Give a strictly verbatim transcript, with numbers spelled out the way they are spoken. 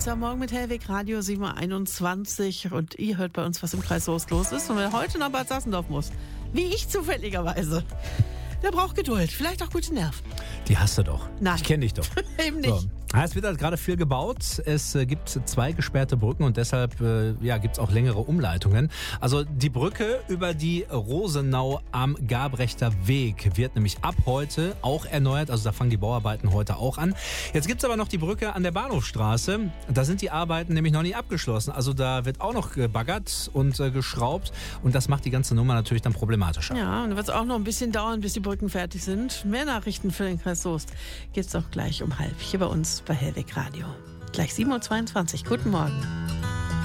Morgen mit Hellweg Radio sieben Uhr einundzwanzig und ihr hört bei uns, was im Kreis Soest los ist. Und wer heute nach Bad Sassendorf muss, wie ich zufälligerweise, der braucht Geduld, vielleicht auch gute Nerven. Die hast du doch. Nein. Ich kenne dich doch. Eben nicht. So. Es wird halt gerade viel gebaut. Es äh, gibt zwei gesperrte Brücken und deshalb äh, ja, gibt es auch längere Umleitungen. Also die Brücke über die Rosenau am Gabrechter Weg wird nämlich ab heute auch erneuert. Also da fangen die Bauarbeiten heute auch an. Jetzt gibt es aber noch die Brücke an der Bahnhofstraße. Da sind die Arbeiten nämlich noch nicht abgeschlossen. Also da wird auch noch gebaggert und äh, geschraubt. Und das macht die ganze Nummer natürlich dann problematischer. Ja, und da wird es auch noch ein bisschen dauern, bis die Brücken fertig sind. Mehr Nachrichten für den Kreis Soest gibt es auch gleich um halb hier bei uns bei Hellweg Radio. Gleich sieben Uhr zweiundzwanzig. Guten Morgen.